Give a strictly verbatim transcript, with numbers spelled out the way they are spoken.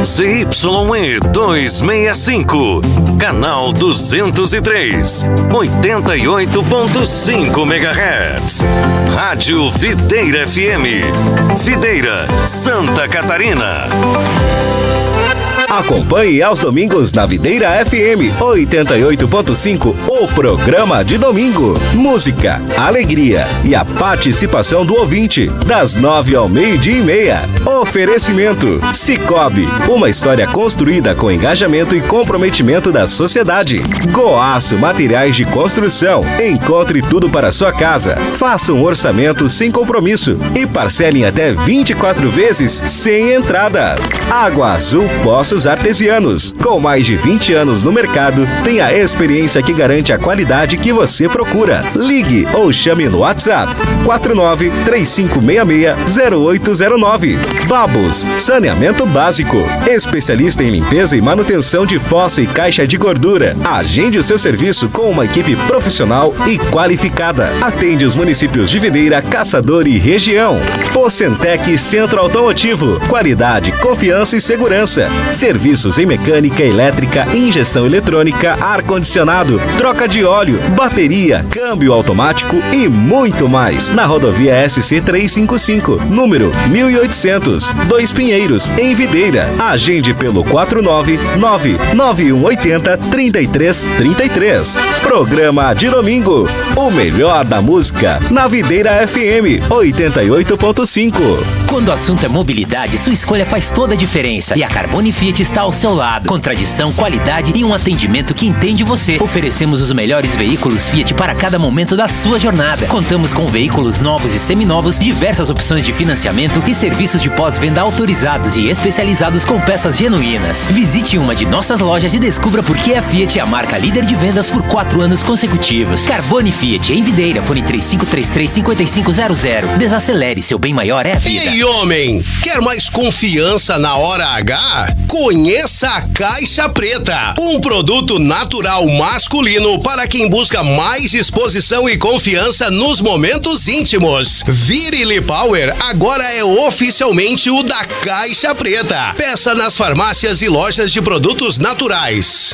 Z Y E duzentos e sessenta e cinco, canal duzentos e três, oitenta e oito ponto cinco megahertz. Rádio Videira F M, Videira, Santa Catarina. Acompanhe aos domingos na Videira F M oitenta e oito ponto cinco, o programa de domingo. Música, alegria e a participação do ouvinte, das nove ao meio-dia e meia. Oferecimento Cicobi, uma história construída com engajamento e comprometimento da sociedade. Goaço Materiais de Construção. Encontre tudo para sua casa. Faça um orçamento sem compromisso e parcele em até vinte e quatro vezes sem entrada. Água Azul Poços Artesianos. Com mais de vinte anos no mercado, tem a experiência que garante a qualidade que você procura. Ligue ou chame no WhatsApp quatro nove três cinco seis seis zero oito zero nove. Babos, saneamento básico. Especialista em limpeza e manutenção de fossa e caixa de gordura. Agende o seu serviço com uma equipe profissional e qualificada. Atende os municípios de Videira, Caçador e região. Pocentec Centro Automotivo. Qualidade, confiança e segurança. Serviços em mecânica, elétrica, injeção eletrônica, ar-condicionado, troca de óleo, bateria, câmbio automático e muito mais. Na rodovia S C trezentos e cinquenta e cinco, número mil e oitocentos, Dois Pinheiros, em Videira. Agende pelo quatro nove nove nove um oito zero três três três três. Programa de domingo, o melhor da música, na Videira F M oitenta e oito ponto cinco. Quando o assunto é mobilidade, sua escolha faz toda a diferença. E a Carbone Fiat está ao seu lado. Com tradição, qualidade e um atendimento que entende você. Oferecemos os melhores veículos Fiat para cada momento da sua jornada. Contamos com veículos novos e seminovos, diversas opções de financiamento e serviços de pós-venda autorizados e especializados com peças genuínas. Visite uma de nossas lojas e descubra por que a Fiat é a marca líder de vendas por quatro anos consecutivos. Carbone Fiat, em Videira, fone três cinco três três, cinco cinco zero zero. Desacelere, seu bem maior é a vida. Ei, homem, quer mais confiança na hora H? Conheça a Caixa Preta, um produto natural masculino para quem busca mais disposição e confiança nos momentos íntimos. Virile Power agora é oficialmente o da Caixa Preta. Peça nas farmácias e lojas de produtos naturais.